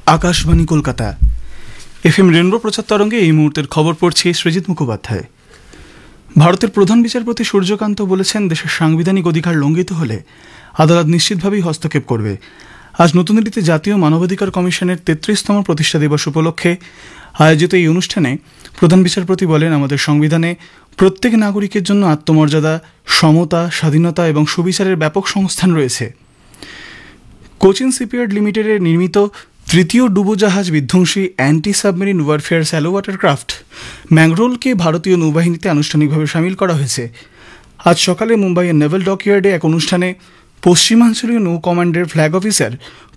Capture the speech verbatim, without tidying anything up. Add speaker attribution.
Speaker 1: Akashvani Kolkata F M rainbow প্রচার তরঙ্গে এই মুহূর্তের খবর পড়ছি সৃজিত মুখোপাধ্যায়। ভারতের প্রধান বিচারপতি সূর্যকান্ত বলেছেন, দেশের সাংবিধানিক অধিকার লঙ্ঘিত হলে আদালত নিশ্চিতভাবেই হস্তক্ষেপ করবে। আজ নতুন দিল্লিতে জাতীয় মানবাধিকার কমিশনের তেত্রিশতম প্রতিষ্ঠা দিবস উপলক্ষে আয়োজিত এই অনুষ্ঠানে প্রধান বিচারপতি বলেন, আমাদের সংবিধানে প্রত্যেক নাগরিকের জন্য আত্মমর্যাদা, সমতা, স্বাধীনতা এবং সুবিচারের ব্যাপক সংস্থান রয়েছে। কোচিন শিপইয়ার্ড লিমিটেডের নির্মিত তৃতীয় ডুবোজাহাজ বিধ্বংসী অ্যান্টি সাবমেরিন ওয়ারফেয়ার স্যালো ওয়াটারক্রাফট ম্যাংরোলকে ভারতীয় নৌবাহিনীতে আনুষ্ঠানিকভাবে সামিল করা হয়েছে। আজ সকালে মুম্বাইয়ের নেভাল ডকইয়ার্ডে এক অনুষ্ঠানে পশ্চিমাঞ্চলীয় নৌ কমান্ডের ফ্ল্যাগ অফিসার